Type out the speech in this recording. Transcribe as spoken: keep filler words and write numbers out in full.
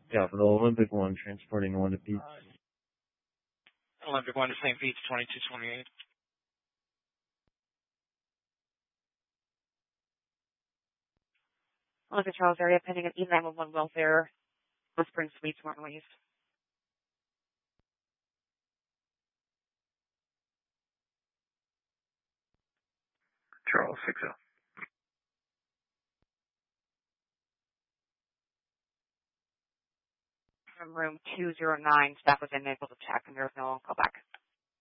Capital Olympic one, transporting one to Pete. Olympic one to Saint Pete's, twenty-two twenty-eight. Olympic Charles area pending an E nine one one welfare. Whispering Suites, Morton East. Charles six oh. From room two oh nine, staff was unable to check and there was no call back.